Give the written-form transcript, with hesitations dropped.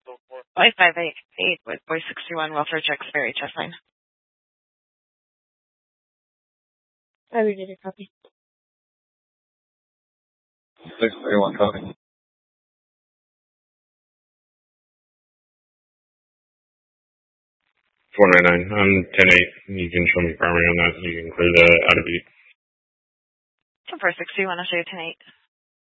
Y588 with Boy 61 welfare checks for HS line. I already did a copy. 631 copy. 499. I'm 10-8. You can show me primary on that so you can clear the out of beat. 460, you want to show you 10-8.